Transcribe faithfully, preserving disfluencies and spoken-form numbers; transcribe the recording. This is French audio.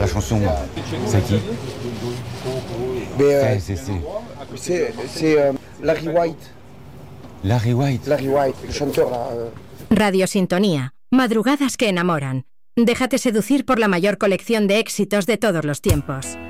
chanson. C'est qui? Mais, euh, C'est, c'est, c'est. C'est, c'est euh, Larry White. Larry White. Larry White, le chanteur là. Euh... Radio Sintonía. Madrugadas que enamoran. Déjate seducir por la mayor colección de éxitos de todos los tiempos.